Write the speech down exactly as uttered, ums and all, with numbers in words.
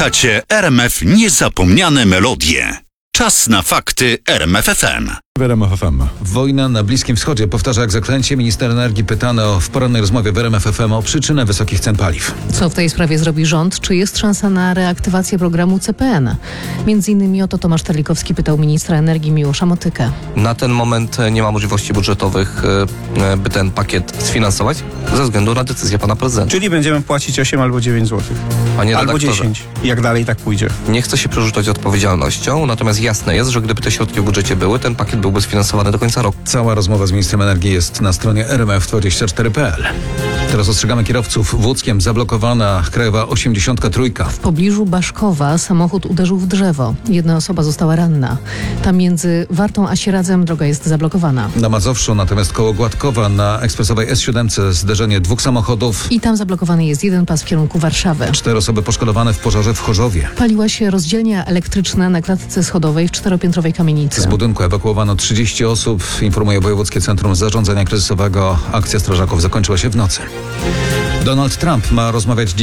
Słuchacie R M F Niezapomniane Melodie. Czas na fakty R M F F M. W R M F F M. Wojna na Bliskim Wschodzie powtarza jak zaklęcie. Minister energii pytany o, w porannej rozmowie w R M F F M o przyczynę wysokich cen paliw. Co w tej sprawie zrobi rząd? Czy jest szansa na reaktywację programu C P N? Między innymi o to Tomasz Terlikowski pytał ministra energii Miłosza Motykę. Na ten moment nie ma możliwości budżetowych, by ten pakiet sfinansować ze względu na decyzję pana prezydenta. Czyli będziemy płacić osiem albo dziewięć złotych. Panie Albo redaktorze, dziesięć. Jak dalej tak pójdzie. nie chcę się przerzucać odpowiedzialnością, natomiast jasne jest, że gdyby te środki w budżecie były, ten pakiet byłby sfinansowany do końca roku. Cała rozmowa z ministrem energii jest na stronie r m f dwadzieścia cztery kropka p l. Teraz ostrzegamy kierowców. W Łódzkiem zablokowana krajowa osiemdziesiąt trzy. W pobliżu Baszkowa samochód uderzył w drzewo. Jedna osoba została ranna. Tam między Wartą a Sieradzem droga jest zablokowana. Na Mazowszu natomiast koło Gładkowa na ekspresowej S siedem zderzenie dwóch samochodów. I tam zablokowany jest jeden pas w kierunku Warszawy. Cztery osoby poszkodowane w pożarze w Chorzowie. Paliła się rozdzielnia elektryczna na klatce schodowej w czteropiętrowej kamienicy. Z budynku ewakuowano trzydzieści osób, informuje Wojewódzkie Centrum Zarządzania Kryzysowego. Akcja strażaków zakończyła się w nocy. Donald Trump ma rozmawiać